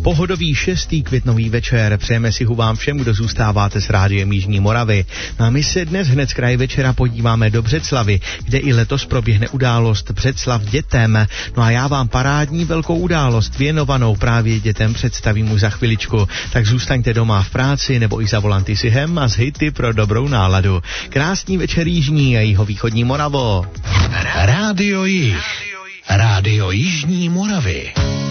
Pohodový 6. květnový večer. Přejeme si ho vám všem, kdo zůstáváte s Rádiem Jižní Moravy. No a my se dnes hned z kraje večera podíváme do Břeclavi, kde i letos proběhne událost Břeclav dětem. No a já vám parádní velkou událost věnovanou právě dětem představím už za chviličku. Tak zůstaňte doma v práci nebo i za volanty si hem a z hity pro dobrou náladu. Krásný večer Jižní a jihovýchodní Moravo. Rádio Jih. Rádio Jižní Moravy.